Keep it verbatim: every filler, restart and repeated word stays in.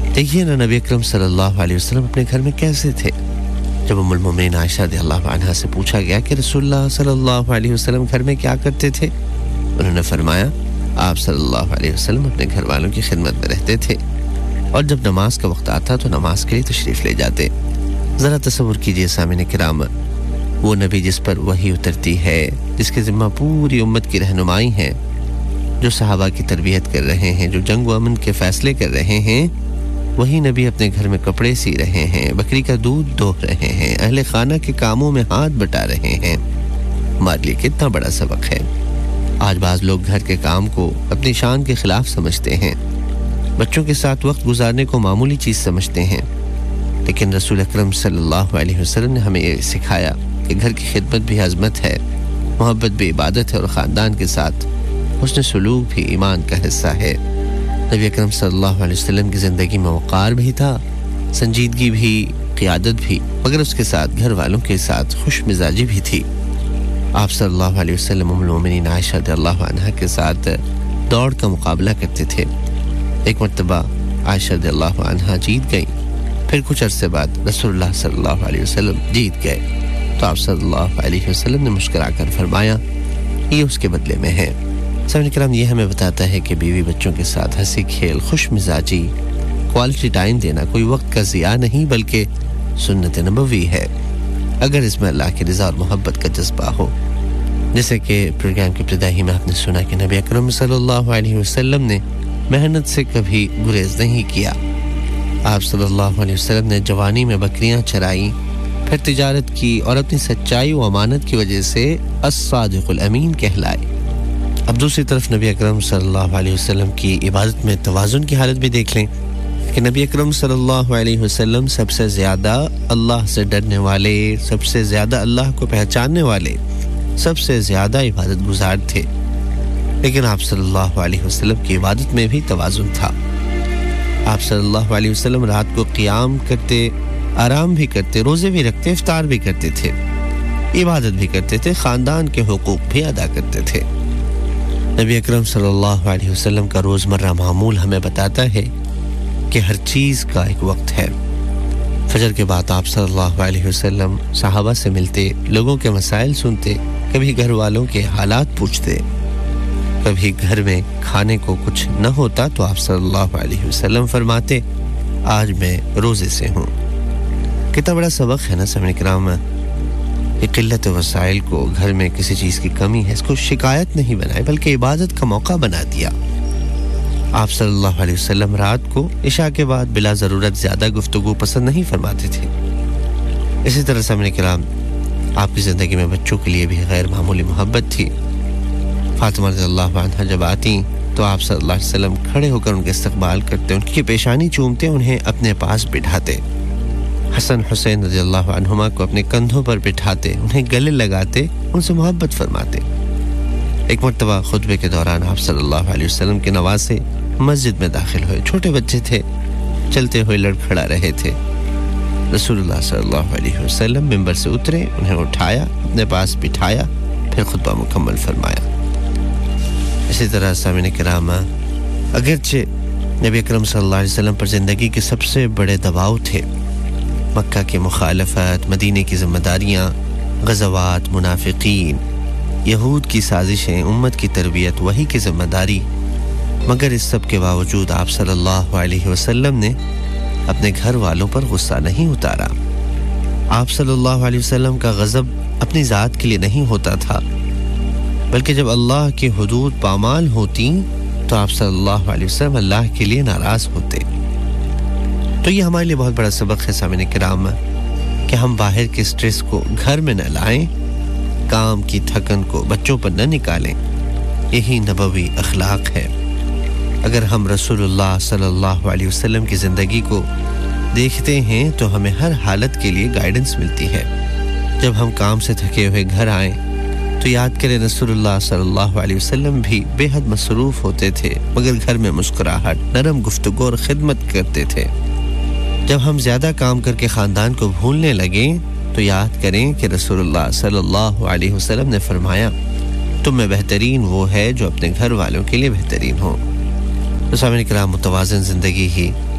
देखिए ना नबी अकरम सल्लल्लाहु अलैहि वसल्लम अपने घर में कैसे थे। जब उम्मुल मोमिनीन आयशा रज़ियल्लाहु अन्हा से पूछा गया कि रसूलुल्लाह सल्लल्लाहु अलैहि वसल्लम घर में क्या करते थे, उन्होंने फरमाया आप सल्लल्लाहु अलैहि वसल्लम अपने घर वालों की खिदमत में रहते थे और जब नमाज का वक्त आता तो नमाज के लिए तशरीफ़ ले जाते। ज़रा तसव्वुर कीजिए सामिन किराम, वो नबी जिस पर वही उतरती है, जिसके ज़िम्मा पूरी उम्मत की रहनुमाई है, जो सहाबा की तरबियत कर रहे हैं, जो जंग व अमन के फ़ैसले कर रहे हैं, वही नबी अपने घर में कपड़े सी रहे हैं, बकरी का दूध दोह रहे हैं, अहले खाना के कामों में हाथ बटा रहे हैं। हमारे लिए कितना बड़ा सबक है। आज बाज़ लोग घर के काम को अपनी शान के खिलाफ समझते हैं, बच्चों के साथ वक्त गुजारने को मामूली चीज़ समझते हैं, लेकिन रसूल अकरम सल्लल्लाहु अलैहि वसल्लम ने हमें ये सिखाया कि घर की खिदमत भी अज़मत है, मोहब्बत भी इबादत है और ख़ानदान के साथ हुस्न सलूक भी ईमान का हिस्सा है। नबी अकरम सल्लल्लाहु अलैहि वसल्लम की ज़िंदगी में वक़ार भी था, संजीदगी भी, क़ियादत भी, मगर उसके साथ घर वालों के साथ खुश मिजाजी भी थी। आप सल्लल्लाहु अलैहि वसल्लम उम्मुल मोमिनीन आयशा रज़ियल्लाहु अन्हा के साथ दौड़ का मुकाबला करते थे। एक मर्तबा आयशा रज़ियल्लाहु अन्हा जीत गई, फिर कुछ अरसे बाद रसूलुल्लाह सल्लल्लाहु अलैहि वसल्लम जीत गए तो आप सल्लल्लाहु अलैहि वसल्लम ने मुस्कुराकर फरमाया ये उसके बदले में है। सामने किराम, ये हमें बताता है कि बीवी बच्चों के साथ हंसी खेल, खुश मिजाजी, क्वालिटी टाइम देना कोई वक्त का ज़िया नहीं बल्कि सुन्नत नबवी है, अगर इसमें अल्लाह की रज़ा और मोहब्बत का जज्बा हो। जैसे कि प्रोग्राम की इब्तिदाई में आपने सुना कि नबी अकरम सल्लल्लाहु अलैहि वसल्लम ने मेहनत से कभी गुरेज नहीं किया। आप सल्लल्लाहु अलैहि वसल्लम ने जवानी में बकरियां चराई, फिर तिजारत की और अपनी सच्चाई व अमानत की वजह से अस-सादिकुल अमीन कहलाए। अब दूसरी तरफ नबी अकरम सल्लल्लाहु अलैहि वसल्लम की इबादत में तवाज़ुन की हालत भी देख लें कि नबी अकरम सल्लल्लाहु अलैहि वसल्लम सबसे ज़्यादा अल्लाह से डरने वाले, सबसे ज़्यादा अल्लाह को पहचानने वाले, सबसे ज़्यादा इबादत गुजार थे, लेकिन आप सल्लल्लाहु अलैहि वसल्लम की इबादत में भी तवाज़ुन था। आप सल्लल्लाहु अलैहि वसल्लम रात को क़ियाम करते, आराम भी करते, रोज़े भी रखते, इफ्तार भी करते थे, इबादत भी करते थे, ख़ानदान के हुकूक भी अदा करते थे। नबी अकरम सल्लल्लाहु अलैहि वसल्लम का रोज़मर्रा मामूल हमें बताता है कि हर चीज़ का एक वक्त है। फजर के बाद आप सल्लल्लाहु अलैहि वसल्लम सहाबा से मिलते, लोगों के मसाइल सुनते, कभी घर वालों के हालात पूछते, कभी घर में खाने को कुछ न होता तो आप सल्लल्लाहु अलैहि वसल्लम फरमाते आज मैं रोज़े से हूँ। कितना बड़ा सबक है ना सामने किराम। किल्लत वसाइल को, घर में किसी चीज़ की कमी है, इसको शिकायत नहीं बनाए बल्कि इबादत का मौका बना दिया। आप सल्लल्लाहु अलैहि वसल्लम रात को इशा के बाद बिला ज़रूरत ज़्यादा गुफ्तगू पसंद नहीं फरमाते थे। इसी तरह सामने किराम आपकी ज़िंदगी में बच्चों के लिए भी गैर मामूली मोहब्बत थी। फातिमा रज़ियल्लाहु अन्हा जब आती तो आप सल्लल्लाहु अलैहि वसल्लम खड़े होकर उनके इस्तकबाल करते, उनकी पेशानी चूमते, उन्हें अपने पास बिठाते, हसन हुसैन रज़ियल्लाहु अन्हुमा को अपने कंधों पर बिठाते, उन्हें गले लगाते, उनसे मोहब्बत फरमाते। एक मर्तबा खुतबे के दौरान आप सल्लल्लाहु अलैहि वसल्लम के नवासे मस्जिद में दाखिल हुए। छोटे बच्चे थे, चलते हुए लड़खड़ा रहे थे। रसूलुल्लाह सल्लल्लाहु अलैहि वसल्लम मिंबर से उतरे, उन्हें उठाया, अपने पास बिठाया, फिर खुतबा मुकम्मल फरमाया। इसी तरह सामिन किराम, अगरचे नबी अकरम सल्लल्लाहु अलैहि वसल्लम पर ज़िंदगी के सबसे बड़े दबाव थे, मक्का की मुखालफत, मदीने की ज़िम्मेदारियाँ, गज़वात, मुनाफिकीन, यहूद की साजिशें, उम्मत की तरबियत, वही की ज़िम्मेदारी, मगर इस सब के बावजूद आप सल्लल्लाहु अलैहि वसल्लम ने अपने घर वालों पर गुस्सा नहीं उतारा। आप सल्लल्लाहु अलैहि वसल्लम का गज़ब अपनी ज़ात के लिए नहीं होता था, बल्कि जब अल्लाह की हुदूद पामाल होती तो आप सल्लल्लाहु अलैहि वसल्लम अल्लाह के लिए नाराज़ होते। तो ये हमारे लिए बहुत बड़ा सबक है सामिन किराम कि हम बाहर के स्ट्रेस को घर में न लाएं, काम की थकन को बच्चों पर न निकालें। यही नबवी अखलाक है। अगर हम रसूलुल्लाह सल्लल्लाहु अलैहि वसल्लम की ज़िंदगी को देखते हैं तो हमें हर हालत के लिए गाइडेंस मिलती है। जब हम काम से थके हुए घर आएं तो याद करें रसूलुल्लाह सल्लल्लाहु अलैहि वसल्लम भी बेहद मसरूफ़ होते थे, मगर घर में मुस्कुराहट, नरम गुफ्तगू और खिदमत करते थे। जब हम ज़्यादा काम करके ख़ानदान को भूलने लगे तो याद करें कि रसूलुल्लाह सल्लल्लाहु अलैहि वसल्लम ने फरमाया तुम में बेहतरीन वो है जो अपने घर वालों के लिए बेहतरीन हो। तो सामने किराम, मुतवाज़िन ज़िंदगी ही